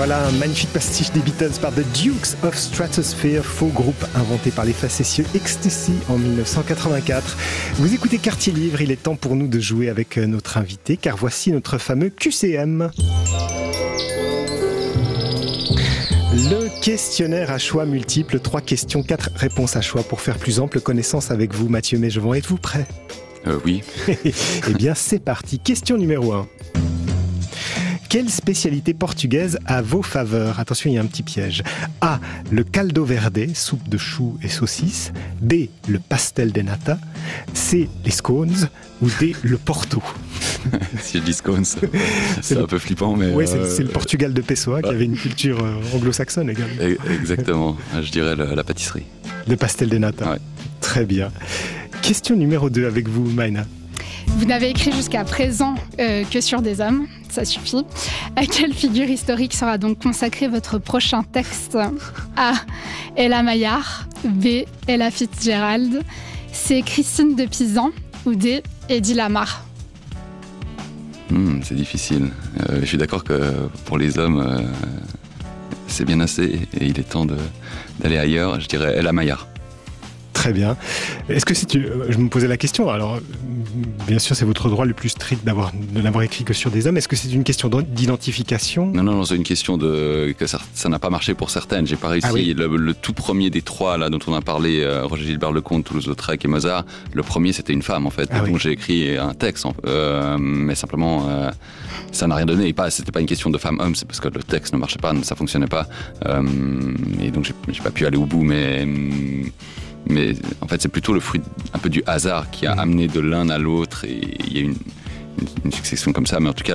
Voilà un magnifique pastiche des Beatles par The Dukes of Stratosphere, faux groupe inventé par les facétieux Ecstasy en 1984. Vous écoutez Quartier Livre, il est temps pour nous de jouer avec notre invité, car voici notre fameux QCM. Le questionnaire à choix multiples, 3 questions, 4 réponses à choix pour faire plus ample connaissance avec vous, Mathieu Mégevant. Êtes-vous prêt ? Oui. Eh bien, c'est parti. Question numéro 1. Quelle spécialité portugaise a vos faveurs ? Attention, il y a un petit piège. A. Le caldo verde, soupe de choux et saucisses. B. Le pastel de nata. C. Les scones. Ou D. Le porto. Si je dis scones, c'est un peu flippant, mais... Oui, c'est le Portugal de Pessoa qui avait une culture anglo-saxonne également. Exactement, je dirais la pâtisserie. Le pastel de nata. Ouais. Très bien. Question numéro 2 avec vous, Maïna. Vous n'avez écrit jusqu'à présent que sur des hommes, ça suffit. À quelle figure historique sera donc consacré votre prochain texte ? A. Ella Maillard. B. Ella Fitzgerald. C. Christine de Pisan. Ou D. Eddie Lamar. C'est difficile. Je suis d'accord que pour les hommes, c'est bien assez et il est temps d'aller ailleurs. Je dirais Ella Maillard. Très bien. Est-ce que je me posais la question, alors bien sûr c'est votre droit le plus strict de n'avoir écrit que sur des hommes, est-ce que c'est une question d'identification ? Non, c'est une question que ça n'a pas marché pour certaines. J'ai pas réussi. Ah oui. Le tout premier des 3 là, dont on a parlé, Roger Gilbert Lecomte, Toulouse-Lautrec et Mozart, le premier c'était une femme en fait, donc j'ai écrit un texte, mais simplement ça n'a rien donné, et c'était pas une question de femme-homme, c'est parce que le texte ne marchait pas, ça fonctionnait pas, et donc j'ai pas pu aller au bout, mais en fait, c'est plutôt le fruit un peu du hasard qui a amené de l'un à l'autre, et il y a une succession comme ça. Mais en tout cas,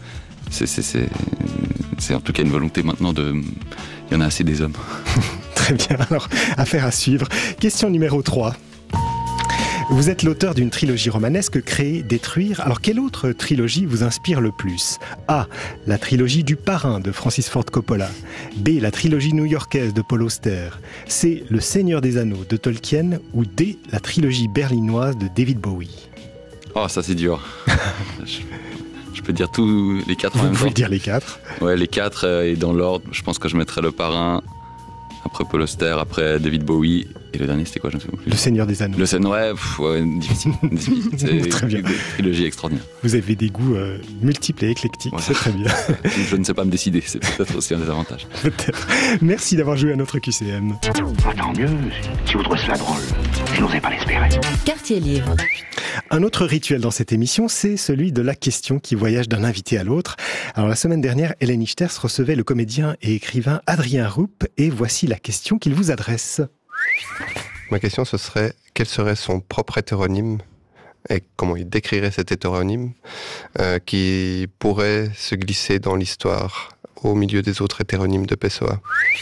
c'est en tout cas une volonté maintenant il y en a assez des hommes. Très bien, alors affaire à suivre. Question numéro 3. Vous êtes l'auteur d'une trilogie romanesque, Créer, Détruire. Alors, quelle autre trilogie vous inspire le plus ? A. La trilogie du Parrain de Francis Ford Coppola. B. La trilogie new-yorkaise de Paul Auster. C. Le Seigneur des Anneaux de Tolkien. Ou D. La trilogie berlinoise de David Bowie. Oh, ça c'est dur. Je peux dire tous les 4 en même temps. Vous pouvez dire les 4 ? Ouais, les 4, et dans l'ordre, je pense que je mettrais Le Parrain, après Paul Auster, après David Bowie, et le dernier c'était quoi, je ne sais plus. Le Seigneur des Anneaux. Le Seigneur, ouais, difficile. C'est très bien. Une trilogie extraordinaire. Vous avez des goûts multiples et éclectiques, ouais. C'est très bien. Je ne sais pas me décider, c'est peut-être aussi un des avantages. Peut-être. Merci d'avoir joué à notre QCM. Tant mieux, si vous trouvez cela drôle, je n'osais pas l'espérer. Quartier Livre. Un autre rituel dans cette émission, c'est celui de la question qui voyage d'un invité à l'autre. Alors la semaine dernière, Hélène Ichters recevait le comédien et écrivain Adrien Roup, et voici la question qu'il vous adresse. Ma question, ce serait, quel serait son propre hétéronyme et comment il décrirait cet hétéronyme qui pourrait se glisser dans l'histoire au milieu des autres hétéronymes de Pessoa.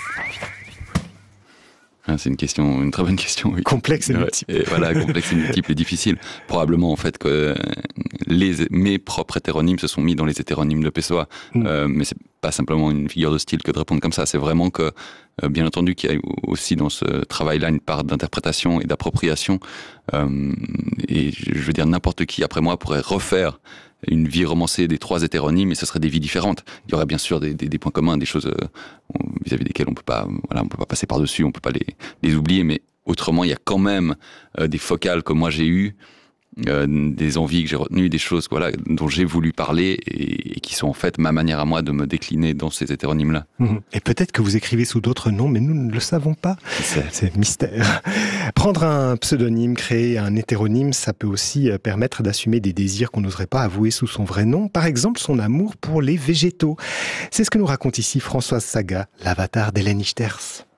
C'est une très bonne question. Oui. Complexe et multiple. Et voilà, complexe et multiple et difficile. Probablement, en fait, que mes propres hétéronymes se sont mis dans les hétéronymes de Pessoa. Mais c'est pas simplement une figure de style que de répondre comme ça. C'est vraiment que, bien entendu, qu'il y a aussi dans ce travail-là une part d'interprétation et d'appropriation. Et je veux dire, n'importe qui, après moi, pourrait refaire une vie romancée des 3 hétéronymes, et ce seraient des vies différentes. Il y aurait bien sûr des points communs, des choses vis-à-vis desquelles on peut pas passer par-dessus, on peut pas les oublier, mais autrement, il y a quand même des focales que moi j'ai eues, des envies que j'ai retenues, des choses dont j'ai voulu parler et qui sont en fait ma manière à moi de me décliner dans ces hétéronymes-là. Et peut-être que vous écrivez sous d'autres noms, mais nous ne le savons pas. C'est mystère. Prendre un pseudonyme, créer un hétéronyme, ça peut aussi permettre d'assumer des désirs qu'on n'oserait pas avouer sous son vrai nom. Par exemple, son amour pour les végétaux. C'est ce que nous raconte ici Françoise Saga, l'avatar d'Hélène Ichters.